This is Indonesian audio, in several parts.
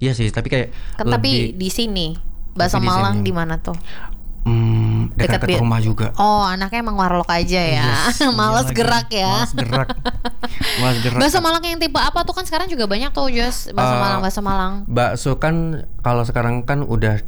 Iya sih, tapi kayak Kan tapi di sini bakso Malang di mana tuh? Dekat rumah juga. Oh, anaknya emang warlock aja ya. Yes, Males iya gerak lagi. ya. Males gerak. Bakso Malang yang tipe apa tuh kan sekarang juga banyak tuh, Jos. Bakso Malang. Bakso kan kalau sekarang kan udah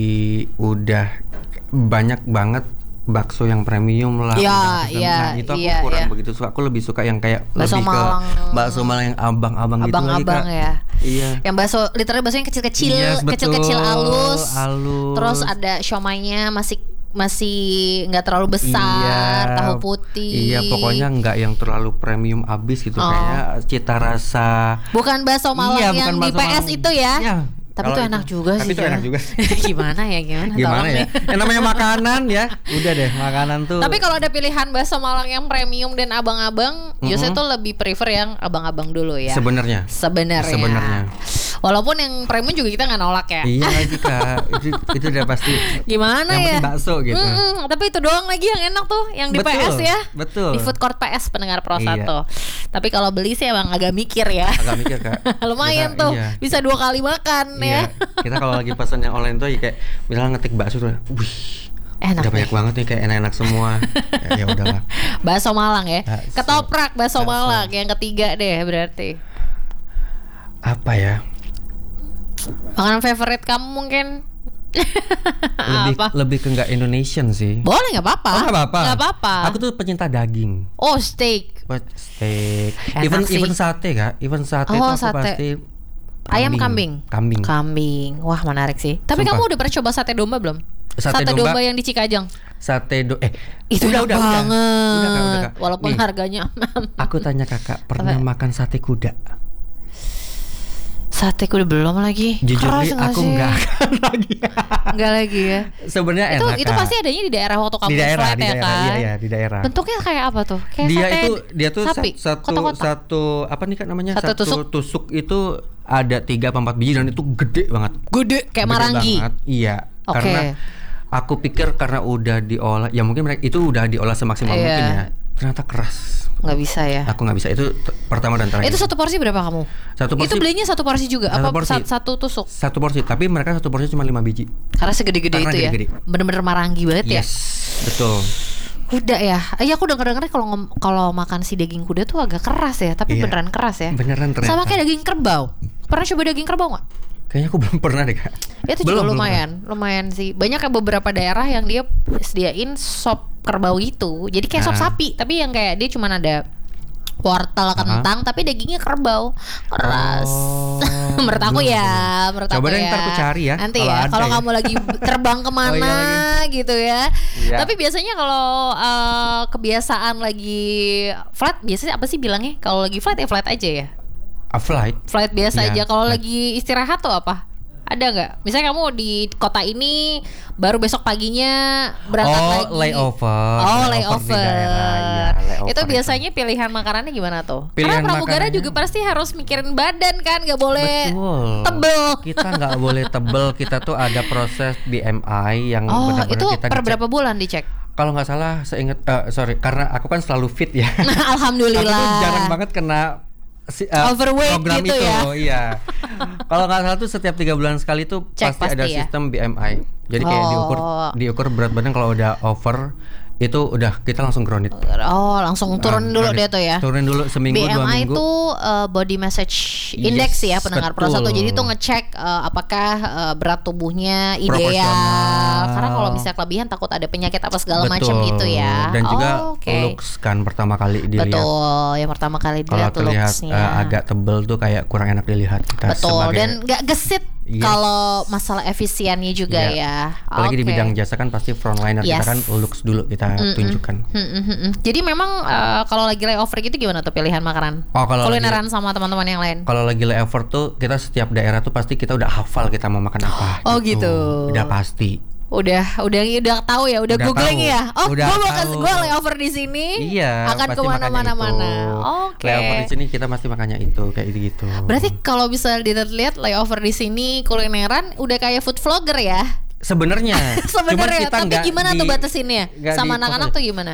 banyak banget bakso yang premium lah. Iya. Nah itu aku kurang begitu suka. Aku lebih suka yang kayak bakso lebih Malang. ke bakso Malang yang abang-abang gitu lagi, Kak. Ya. Iya. Yang literally baksonya kecil-kecil, Yes, kecil-kecil halus. Halus. Terus ada siomaynya masih nggak terlalu besar, tahu putih. Iya, pokoknya nggak yang terlalu premium abis gitu, kayak cita rasa. Bukan bakso Malang yang di PS Malang. itu ya. Iya. Tapi itu enak juga sih. Tapi itu enak juga sih. Gimana ya? Gimana ya? Yang namanya makanan ya. Udah deh, makanan tuh. Tapi kalau ada pilihan bakso Malang yang premium dan abang-abang, Yose tuh lebih prefer yang abang-abang dulu ya. Sebenarnya. Walaupun yang premium juga kita nggak nolak ya. Iya lagi Kak. itu udah pasti. Gimana yang ya? Yang bakso gitu. Tapi itu doang lagi yang enak tuh, yang di PS ya. Betul. Di food court PS pendengar Pro 1. Tapi kalau beli sih emang agak mikir ya. Agak mikir Kak. Lumayan tuh. Iya. Bisa 2 kali makan ya. Kita kalau lagi pesan yang online tuh kayak misalnya ngetik bakso tuh, wih, enak udah banyak banget nih, kayak enak-enak semua. Ya udahlah. Bakso Malang ya. Ketoprak bakso Malang yang ketiga deh berarti. Apa ya? Makanan favorite kamu mungkin? lebih ke nggak Indonesian sih. Boleh, nggak apa-apa. Nggak apa-apa. Aku tuh pecinta daging. Oh, steak. Even sate Kak. Even sate tuh aku pasti. Ayam kambing. Wah, menarik sih. Tapi Sumpah. kamu udah pernah coba sate domba belum? Sate domba yang di Cikajang. Itu udah banget. Udah, Kak. Walaupun harganya. Aku tanya Kakak, pernah makan sate kuda? Sate kuda belum lagi. Jujur aku nggak akan lagi. Nggak lagi ya. Sebenarnya enak. Itu pasti adanya di daerah waktu kamu flight ya kan? Iya, di daerah. Bentuknya kayak apa tuh? Kayak dia tuh sapi, satu apa nih Kak namanya? Satu tusuk itu ada 3 apa 4 biji dan itu gede banget. Gede kayak marangi. Banget. Iya. Karena aku pikir karena udah diolah, ya mungkin mereka itu udah diolah semaksimal mungkin ya. Ternyata keras. Nggak bisa ya. Aku nggak bisa. Itu pertama dan terakhir. Itu satu porsi berapa kamu? Satu porsi. Itu belinya satu porsi juga? Satu apa porsi. Satu tusuk? Satu porsi. Tapi mereka satu porsi cuma 5 biji. Karena segede-gede itu ya. Bener-bener marangi banget ya. Yes, betul. Kuda ya. Iya, aku denger-dengar kalau makan si daging kuda tuh agak keras ya. Tapi beneran keras ya. Beneran ternyata. Sama kayak daging kerbau. Pernah coba daging kerbau nggak? Kayaknya aku belum pernah deh Kak. Itu juga lumayan sih. Banyak kayak beberapa daerah yang dia sediain sop kerbau itu. Jadi kayak sop sapi, tapi yang kayak dia cuma ada wortel, kentang, tapi dagingnya kerbau. Keras. Menurut aku ya. Coba deh ntar aku cari ya. Nanti ya, kalau kamu lagi terbang kemana gitu ya. Tapi biasanya kalau kebiasaan lagi flight, biasanya apa sih bilangnya? Kalau lagi flight ya flight aja ya. Flight biasa aja. Kalau lagi istirahat tuh apa? Ada nggak? Misalnya kamu di kota ini baru besok paginya berangkat lagi. Layover. Itu biasanya pilihan makanannya gimana tuh? Karena pramugara juga pasti harus mikirin badan kan, nggak boleh tebel. Kita nggak boleh tebel. Kita tuh ada proses BMI yang benar-benar itu kita per berapa bulan dicek? Kalau nggak salah, karena aku kan selalu fit ya. Alhamdulillah. Aku tuh jarang banget kena overweight program gitu itu ya. Iya. Kalau nggak salah tuh setiap 3 bulan sekali tuh pasti ada sistem BMI. Jadi kayak diukur berat badan, kalau udah over itu udah kita langsung grounded. Langsung turun dulu deh tuh ya. Turun dulu seminggu, 2 minggu. BMI itu body massage index ya pendengar Pro 1. Jadi itu ngecek apakah berat tubuhnya ideal. Karena kalau misalnya kelebihan takut ada penyakit apa segala macam gitu ya. Dan juga looks kan pertama kali dilihat. Betul, yang pertama kali dilihat tuh looksnya. Agak tebel tuh kayak kurang enak dilihat. Betul, dan nggak gesit. Kalau masalah efisiennya juga ya. Apalagi di bidang jasa kan pasti frontliner kita kan looks dulu kita tunjukkan. Jadi memang kalau lagi layover gitu gimana tuh pilihan makanan? Kulineran sama teman-teman yang lain. Kalau lagi layover tuh kita setiap daerah tuh pasti kita udah hafal kita mau makan apa. Gitu. Udah pasti. Udah tahu ya, udah googling ya. Gue layover di sini. Iya. Akan kemana-mana. Layover di sini kita pasti makannya itu kayak gitu. Berarti kalau bisa dilihat layover di sini kulineran udah kayak food vlogger ya. Sebenarnya. Tapi gimana tuh batasinnya? Sama anak-anak tuh gimana?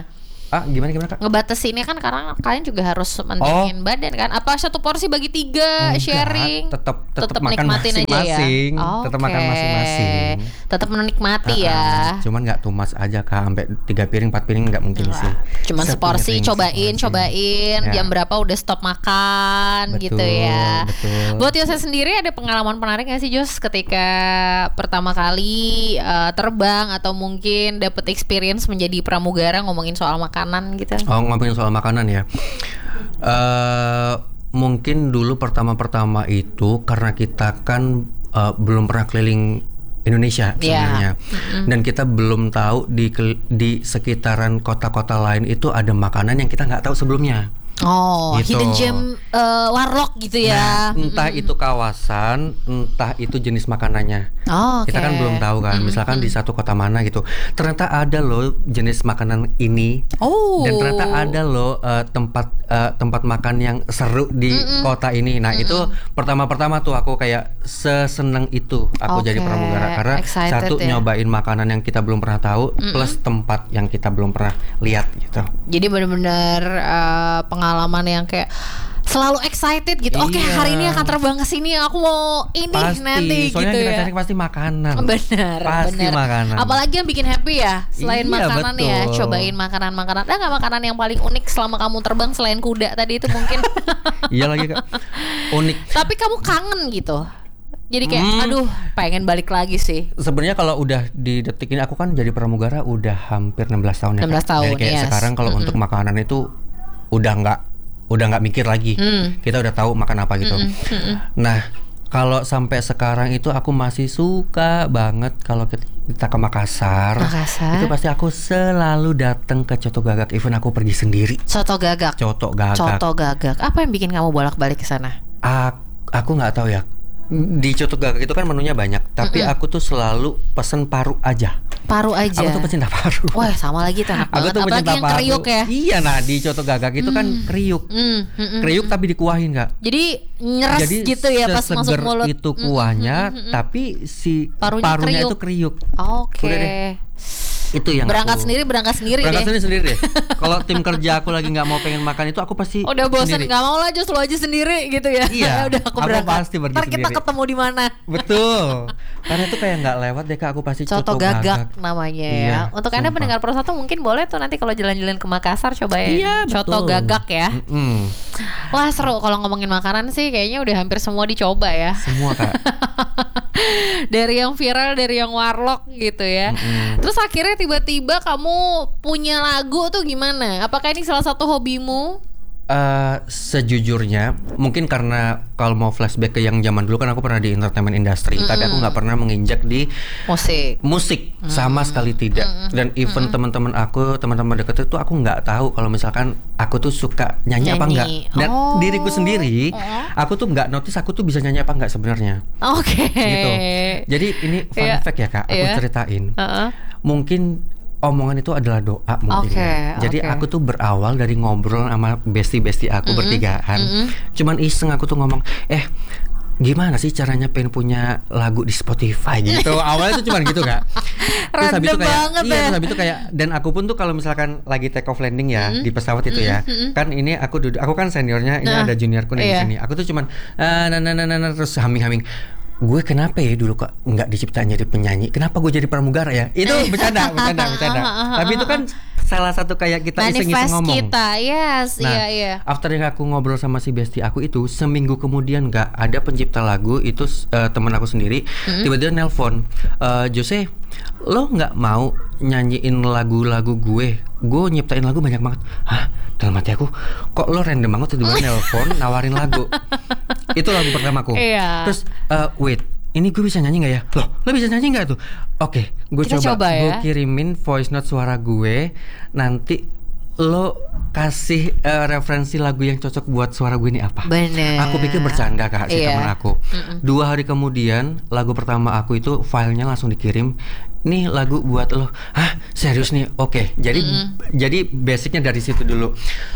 Gimana Kak? Ngebatasinnya kan karena kalian juga harus mentingin badan kan. Apa satu porsi bagi 3 sharing? Tetap makan masing-masing. Tetap makan masing-masing. Tetap menikmati ya. Cuman nggak too much aja Kak, sampai 3 piring 4 piring nggak mungkin sih. Cuman seporsi, cobain. Jam berapa udah stop makan gitu ya. Betul. Buat Yose sendiri ada pengalaman menarik nggak sih Jos ketika pertama kali terbang atau mungkin dapet experience menjadi pramugara ngomongin soal makanan gitu? Ngomongin soal makanan ya. Mungkin dulu pertama-pertama itu karena kita kan belum pernah keliling Indonesia sebenarnya, dan kita belum tahu di sekitaran kota-kota lain itu ada makanan yang kita nggak tahu sebelumnya. Gitu. Hidden gem warlock gitu ya. Nah, entah itu kawasan, entah itu jenis makanannya. Kita kan belum tahu kan. Misalkan di satu kota mana gitu, ternyata ada loh jenis makanan ini. Dan ternyata ada loh tempat makan yang seru di kota ini. Nah itu pertama-pertama tuh aku kayak seseneng itu aku jadi pramugara, karena satu nyobain makanan yang kita belum pernah tahu, plus tempat yang kita belum pernah lihat gitu. Jadi benar-benar pengalaman yang kayak selalu excited gitu. Oke, hari ini akan terbang ke sini, aku mau ini nanti soalnya gitu kita ya. Cari pasti makanan. Benar. Makanan. Apalagi yang bikin happy ya, selain makanan betul. Ya, cobain makanan-makanan. Ada nggak makanan yang paling unik selama kamu terbang selain kuda tadi itu mungkin? Iya lagi Kak. Unik. Tapi kamu kangen gitu. Jadi kayak aduh pengen balik lagi sih. Sebenarnya kalau udah di detik ini, aku kan jadi pramugara udah hampir 16 tahun ya. 16 tahun. Jadi kayak sekarang kalau untuk makanan itu udah nggak mikir lagi. Kita udah tahu makan apa gitu. Nah, kalau sampai sekarang itu aku masih suka banget kalau kita ke Makassar. Itu pasti aku selalu datang ke Coto Gagak, even aku pergi sendiri. Coto Gagak. Apa yang bikin kamu bolak-balik ke sana? Aku nggak tahu ya. Di Coto Gagak itu kan menunya banyak, tapi aku tuh selalu pesen paru aja. Paru aja. Aku tuh pecinta paru. Wah, sama lagi tuh enak banget. Apalagi yang kriuk ya. Iya, nah di Coto Gagak itu kan kriuk. Kriuk tapi dikuahin Kak. Jadi nyeres gitu ya pas masuk mulut. Itu kuahnya, tapi si parunya itu kriuk. Oke. Itu yang berangkat sendiri deh. Kalau tim kerja aku lagi nggak mau pengen makan itu, aku pasti udah bosan, nggak mau lah, just lo aja sendiri gitu ya. Iya. Udah aku berangkat. Pasti pergi sendiri. Ntar kita ketemu di mana? Betul. Karena itu kayak nggak lewat deh Kak, aku pasti Coto Gagak namanya ya. Untuk Anda pendengar Pro 1 mungkin boleh tuh nanti kalau jalan-jalan ke Makassar cobain Coto Gagak ya. Wah seru, kalau ngomongin makanan sih kayaknya udah hampir semua dicoba ya. Semua Kak. Dari yang viral, dari yang warlock gitu ya. Terus akhirnya tiba-tiba kamu punya lagu tuh gimana? Apakah ini salah satu hobimu? Sejujurnya mungkin karena kalau mau flashback ke yang zaman dulu kan aku pernah di entertainment industry, tapi aku nggak pernah menginjak di musik sama sekali tidak. Dan even teman-teman dekat itu aku nggak tahu kalau misalkan aku tuh suka nyanyi apa enggak. Dan diriku sendiri aku tuh nggak notice aku tuh bisa nyanyi apa enggak sebenarnya. Gitu. Jadi ini fun fact ya Kak, aku ceritain. Mungkin omongan itu adalah doa mungkin ya. Jadi aku tuh berawal dari ngobrol sama bestie aku bertigaan. Cuman iseng aku tuh ngomong, gimana sih caranya pengen punya lagu di Spotify gitu. Awalnya tuh cuman gitu Kak. Terus habis itu kayak terus habis itu kayak, dan aku pun tuh kalau misalkan lagi take off landing ya di pesawat itu ya. Kan ini aku kan seniornya, ini ada juniorku nih di sini. Aku tuh cuman terus humming. Gue kenapa ya dulu kok nggak diciptain jadi penyanyi? Kenapa gue jadi pramugara ya? Itu bercanda. Tapi itu kan salah satu kayak kita iseng-iseng ngomong. Kita, yes, nah, iya. After yang aku ngobrol sama si bestie aku itu, seminggu kemudian nggak ada pencipta lagu itu teman aku sendiri. Tiba-tiba nelpon, Jose, lo nggak mau nyanyiin lagu-lagu gue? Gue nyiptain lagu banyak banget. Hah? Dalam hati aku, kok lo random banget tiba-tiba nelpon nawarin lagu. Itu lagu pertamaku. Terus wait, ini gue bisa nyanyi gak ya? Lo bisa nyanyi gak tuh? Oke, gue coba ya? Gue kirimin voice note suara gue. Nanti lo kasih referensi lagu yang cocok buat suara gue ini apa. Bener. Aku pikir bercanda Kak si teman aku. 2 hari kemudian lagu pertama aku itu filenya langsung dikirim. Nih lagu buat lo. Hah? Serius nih? Oke. Jadi basicnya dari situ dulu.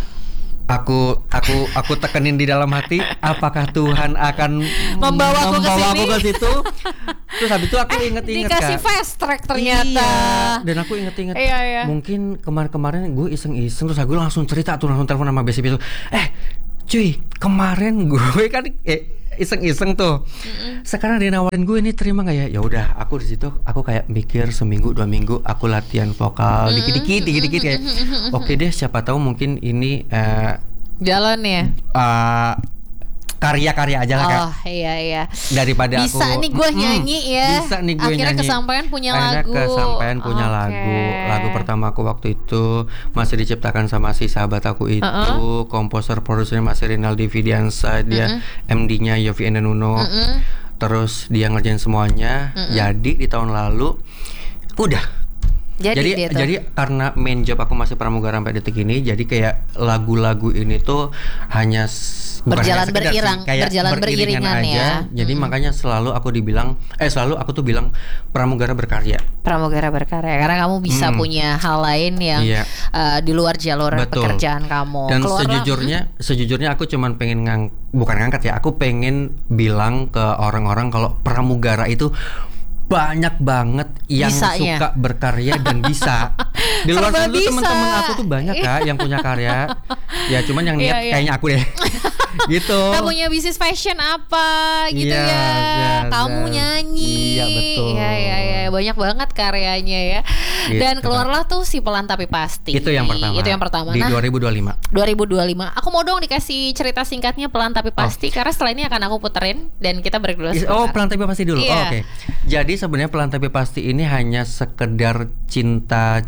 Aku tekenin di dalam hati, apakah Tuhan akan membawa aku ke situ? Terus habis itu aku inget-inget dikasih fast track ternyata. Iya. Dan aku inget-inget mungkin kemarin gue iseng-iseng terus aku langsung cerita tuh, langsung telepon sama Besi besok. Cuy, kemarin gue kan iseng-iseng tuh. Sekarang dia nawarin gue, ini terima nggak ya? Ya udah, aku di situ aku kayak mikir seminggu 2 minggu aku latihan vokal dikit-dikit kayak oke deh, siapa tahu mungkin ini jalan ya. Karya-karya aja lah Kak. Oh iya. Daripada bisa aku nih gue nyanyi ya. Bisa nih gue akhirnya nyanyi. kesampaian punya akhirnya lagu. kesampaian punya lagu pertama aku waktu itu masih diciptakan sama si sahabat aku itu. Komposer produsernya masih Rinaldi Widiansa, dia MD-nya Yofi Endanuno. Terus dia ngerjain semuanya. Jadi di tahun lalu udah. Jadi karena main job aku masih pramugara sampai detik ini, jadi kayak lagu-lagu ini tuh hanya berjalan beriringan aja. Jadi makanya selalu aku tuh bilang pramugara berkarya. Pramugara berkarya karena kamu bisa punya hal lain yang di luar jalur pekerjaan kamu. Dan sejujurnya aku cuman pengen bukan ngangkat ya, aku pengen bilang ke orang-orang kalau pramugara itu banyak banget yang suka berkarya dan bisa. Di luar sana teman-teman aku tuh banyak Kak yang punya karya. Ya cuman yang niat kayaknya aku deh. Gitu. Kita punya bisnis fashion apa gitu kamu nyanyi. Iya betul. Iya banyak banget karyanya ya. Gitu, dan keluarlah tuh si Pelan Tapi Pasti. Itu yang pertama. Di 2025. Aku mau dong dikasih cerita singkatnya Pelan Tapi Pasti karena setelah ini akan aku puterin dan kita break dulu sebentar. Oh, Pelan Tapi Pasti dulu. Oke. Jadi sebenarnya Pelan Tapi Pasti ini hanya sekedar cinta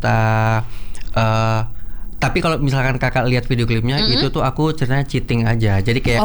tapi kalau misalkan kakak lihat video klipnya itu tuh aku ceritanya cheating aja. Jadi kayak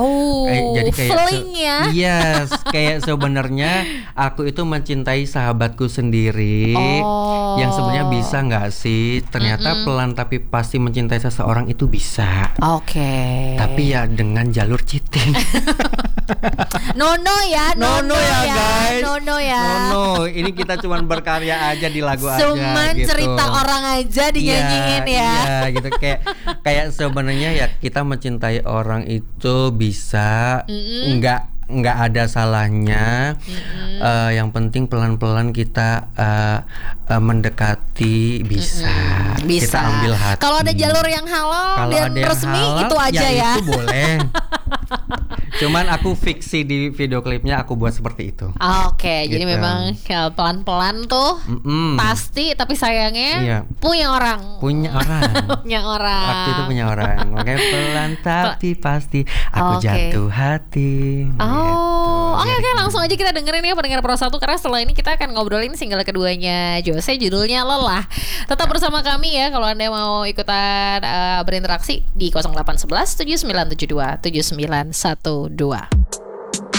yes, kayak sebenarnya aku itu mencintai sahabatku sendiri yang sebenarnya bisa nggak sih? Ternyata pelan tapi pasti mencintai seseorang itu bisa. Oke. Tapi ya dengan jalur cheating. No ya guys. No. Ini kita cuman berkarya aja di lagu aja. Cuman gitu. Cerita orang aja dinyanyiin ya. Iya gitu kayak sebenarnya ya kita mencintai orang itu bisa nggak ada salahnya. Yang penting pelan-pelan kita mendekati bisa. Kita ambil hati. Kalau ada jalur yang halal dan resmi itu aja ya. Itu boleh. Cuman aku fiksi di video klipnya aku buat seperti itu. Oke, gitu. Jadi memang pelan-pelan tuh pasti, tapi sayangnya punya orang. Waktu itu punya orang. Makanya pelan tapi pasti aku jatuh hati. Oke, langsung aja kita dengerin ya pendengar Pro 1 karena setelah ini kita akan ngobrolin single keduanya Jose, judulnya Lelah. Tetap bersama kami ya kalau Anda mau ikutan berinteraksi di 0811 7972 7912.